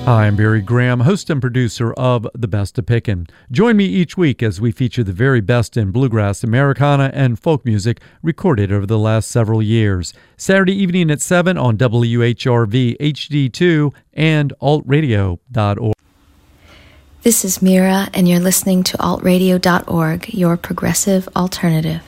Hi, I'm Barry Graham, host and producer of The Best of Pickin'. Join me each week as we feature the very best in bluegrass, Americana, and folk music recorded over the last several years. Saturday evening at 7 on WHRV HD2 and altradio.org. This is Mira, and you're listening to altradio.org, your progressive alternative.